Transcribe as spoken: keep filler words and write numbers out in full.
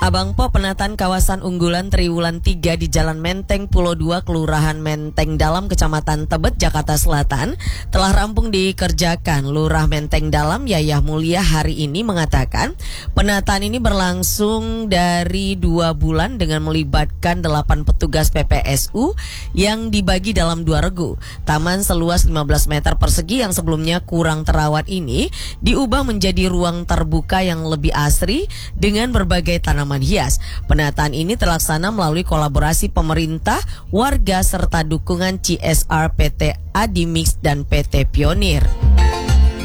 Abang Po, penataan kawasan unggulan Triwulan tiga di Jalan Menteng Pulau dua, Kelurahan Menteng Dalam, Kecamatan Tebet, Jakarta Selatan telah rampung dikerjakan. Lurah Menteng Dalam Yayah Mulia hari ini mengatakan penataan ini berlangsung dari dua bulan dengan melibatkan delapan petugas P P S U yang dibagi dalam dua regu. Taman seluas lima belas meter persegi yang sebelumnya kurang terawat ini diubah menjadi ruang terbuka yang lebih asri dengan berbagai tanaman hias. Penataan ini terlaksana melalui kolaborasi pemerintah, warga serta dukungan C S R P T Adimix dan P T Pionir.